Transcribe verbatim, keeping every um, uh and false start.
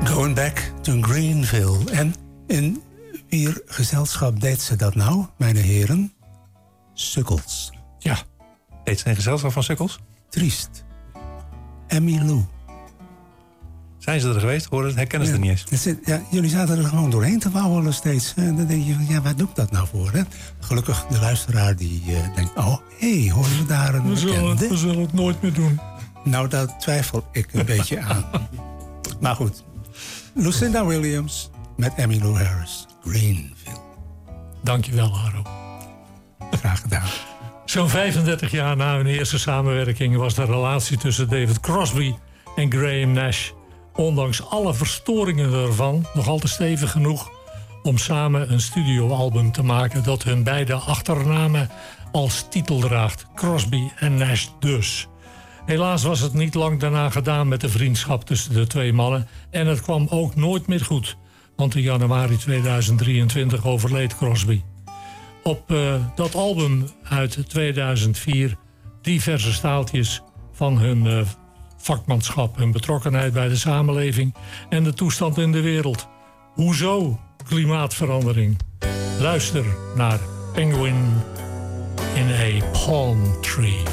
Going Back to Greenville. En in wier gezelschap deed ze dat nou, mijn heren? Sukkels. Ja, deed ze een gezelschap van Sukkels? Triest. Emmylou. Zijn ze er geweest? Horen, herkennen ze ja, er niet eens. Zit, ja, jullie zaten er gewoon doorheen te wauwelen steeds. En dan denk je van, ja, waar doe ik dat nou voor? Hè? Gelukkig de luisteraar die uh, denkt, oh, hé, hey, horen we daar een we zullen, we zullen het nooit meer doen. Nou, daar twijfel ik een beetje aan. Maar goed. Lucinda Williams met Emmylou Harris. Greenville. Dankjewel, Haro. Graag gedaan. Zo'n vijfendertig jaar na hun eerste samenwerking was de relatie tussen David Crosby en Graham Nash, ondanks alle verstoringen ervan, nog altijd stevig genoeg om samen een studioalbum te maken dat hun beide achternamen als titel draagt. Crosby en Nash dus. Helaas was het niet lang daarna gedaan met de vriendschap tussen de twee mannen en het kwam ook nooit meer goed, want in januari tweeduizend drieëntwintig overleed Crosby. Op uh, dat album uit tweeduizend vier diverse staaltjes van hun uh, vakmanschap, hun betrokkenheid bij de samenleving en de toestand in de wereld. Hoezo klimaatverandering? Luister naar Penguin in a Palm Tree.